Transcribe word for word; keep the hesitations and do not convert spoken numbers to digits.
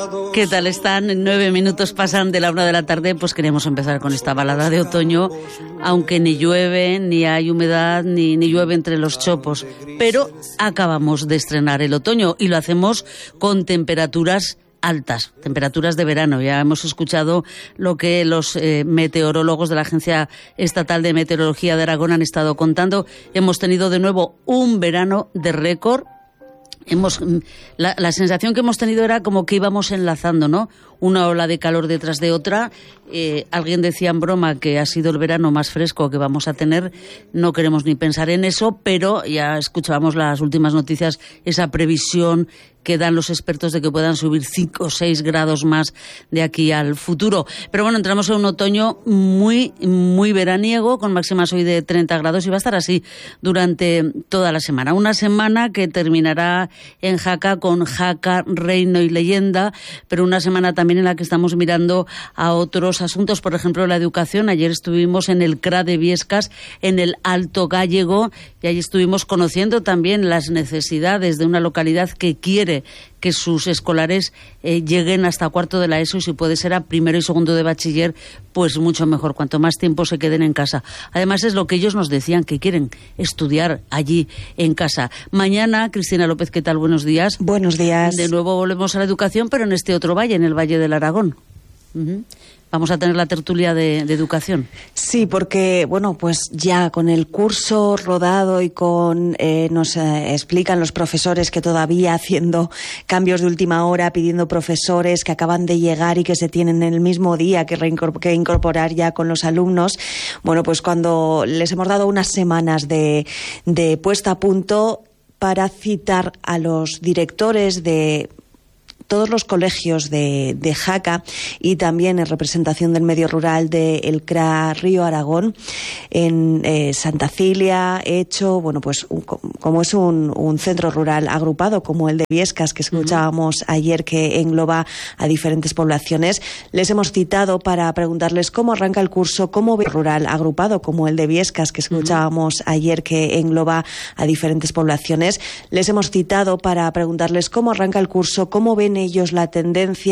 ¿Qué tal están? Nueve minutos pasan de la una de la tarde, pues queremos empezar con esta balada de otoño, aunque ni llueve, ni hay humedad, ni, ni llueve entre los chopos, pero acabamos de estrenar el otoño y lo hacemos con temperaturas altas, temperaturas de verano. Ya hemos escuchado lo que los eh, meteorólogos de la Agencia Estatal de Meteorología de Aragón han estado contando. Hemos tenido de nuevo un verano de récord. Hemos, la, la sensación que hemos tenido era como que íbamos enlazando, ¿no? Una ola de calor detrás de otra. Eh, alguien decía en broma que ha sido el verano más fresco que vamos a tener. No queremos ni pensar en eso, pero ya escuchábamos las últimas noticias, esa previsión que dan los expertos de que puedan subir cinco o seis grados más de aquí al futuro. Pero bueno, entramos en un otoño muy, muy veraniego, con máximas hoy de treinta grados, y va a estar así durante toda la semana. Una semana que terminará en Jaca con Jaca, Reino y Leyenda, pero una semana también en la que estamos mirando a otros asuntos, por ejemplo, la educación. Ayer estuvimos en el C R A de Biescas, en el Alto Gállego, y allí estuvimos conociendo también las necesidades de una localidad que quiere que sus escolares eh, lleguen hasta cuarto de la ESO, y si puede ser a primero y segundo de bachiller, pues mucho mejor, cuanto más tiempo se queden en casa. Además es lo que ellos nos decían, que quieren estudiar allí en casa. Mañana, Cristina López, ¿qué tal? Buenos días. Buenos días. De nuevo volvemos a la educación, pero en este otro valle, en el Valle del Aragón. Uh-huh. Vamos a tener la tertulia de, de educación. Sí, porque, bueno, pues ya con el curso rodado y con, eh, nos eh, explican los profesores que todavía haciendo cambios de última hora, pidiendo profesores que acaban de llegar y que se tienen en el mismo día que, reincorpor- que incorporar ya con los alumnos. Bueno, pues cuando les hemos dado unas semanas de, de puesta a punto para citar a los directores de todos los colegios de, de Jaca, y también en representación del medio rural del C R A Río Aragón, en eh, Santa Cilia, Hecho, bueno, pues un, como es un, un centro rural agrupado como el de Biescas, que escuchábamos uh-huh. ayer, que engloba a diferentes poblaciones, les hemos citado para preguntarles cómo arranca el curso, cómo ve rural agrupado como el de Biescas, que escuchábamos uh-huh. ayer, que engloba a diferentes poblaciones. Les hemos citado para preguntarles cómo arranca el curso, cómo ven ellos la tendencia